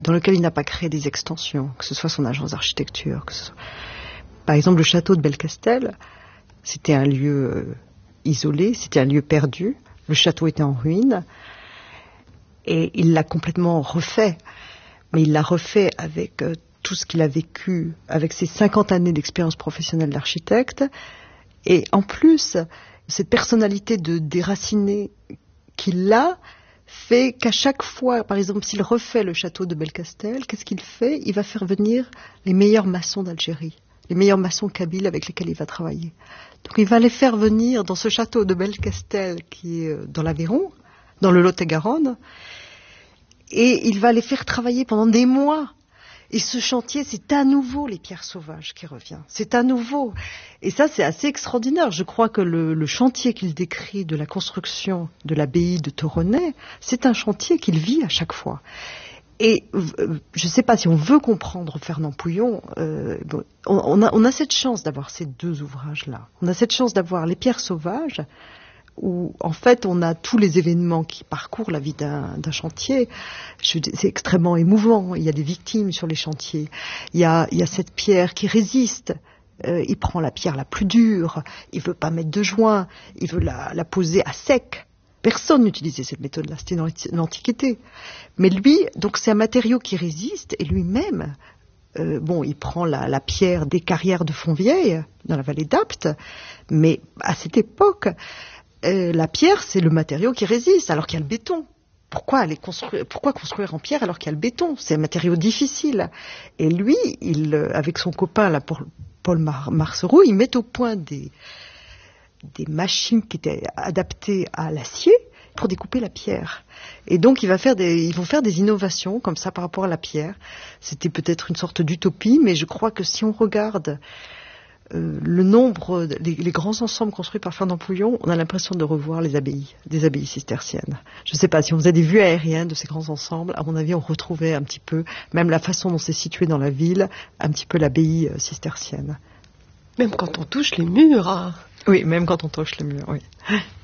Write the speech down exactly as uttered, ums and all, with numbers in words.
dans lequel il n'a pas créé des extensions, que ce soit son agence d'architecture. Que ce soit... Par exemple, le château de Belcastel, c'était un lieu euh, isolé, c'était un lieu perdu. Le château était en ruine et il l'a complètement refait. Mais il l'a refait avec euh, tout ce qu'il a vécu, avec ses cinquante années d'expérience professionnelle d'architecte. Et en plus, cette personnalité de déraciné qu'il a fait qu'à chaque fois, par exemple, s'il refait le château de Belcastel, qu'est-ce qu'il fait? Il va faire venir les meilleurs maçons d'Algérie, les meilleurs maçons kabyles avec lesquels il va travailler. Donc il va les faire venir dans ce château de Belcastel qui est dans l'Aveyron, dans le Lot-et-Garonne, et il va les faire travailler pendant des mois. Et ce chantier, c'est à nouveau les pierres sauvages qui revient. C'est à nouveau. Et ça, c'est assez extraordinaire. Je crois que le, le chantier qu'il décrit de la construction de l'abbaye de Toronnet, c'est un chantier qu'il vit à chaque fois. Et euh, je ne sais pas si on veut comprendre Fernand Pouillon, euh, bon, on, on, a, on a cette chance d'avoir ces deux ouvrages-là. On a cette chance d'avoir les pierres sauvages, où en fait on a tous les événements qui parcourent la vie d'un, d'un chantier. Je, c'est extrêmement émouvant. Il y a des victimes sur les chantiers. Il y a, il y a cette pierre qui résiste. Euh, il prend la pierre la plus dure. Il veut pas mettre de joint. Il veut la, la poser à sec. Personne n'utilisait cette méthode-là. C'était dans l'Antiquité. Mais lui, donc c'est un matériau qui résiste et lui-même. Euh, bon, il prend la, la pierre des carrières de Fontvieille dans la vallée d'Apt, mais à cette époque. Euh, la pierre, c'est le matériau qui résiste, alors qu'il y a le béton. Pourquoi aller construire, pourquoi construire en pierre alors qu'il y a le béton? C'est un matériau difficile. Et lui, il, avec son copain, là, Paul Mar- Marcereau, ils mettent au point des, des machines qui étaient adaptées à l'acier pour découper la pierre. Et donc, il va faire des, ils vont faire des innovations comme ça par rapport à la pierre. C'était peut-être une sorte d'utopie, mais je crois que si on regarde Euh, le nombre, les, les grands ensembles construits par Fernand Pouillon, on a l'impression de revoir les abbayes, des abbayes cisterciennes. Je ne sais pas, si on faisait des vues aériennes de ces grands ensembles, à mon avis, on retrouvait un petit peu, même la façon dont c'est situé dans la ville, un petit peu l'abbaye euh, cistercienne. Même quand on touche les murs. Hein. Oui, même quand on touche les murs, oui.